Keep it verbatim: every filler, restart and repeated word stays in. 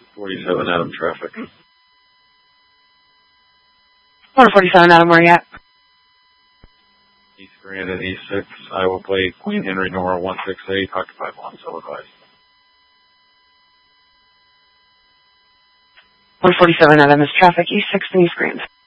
forty-seven Adam traffic. one forty-seven Adam, where you at? East Grand and E six, Iowa plate, Queen Henry Nora one six eight, occupied one, so advised. one forty-seven Adam is traffic, E six and East Grand.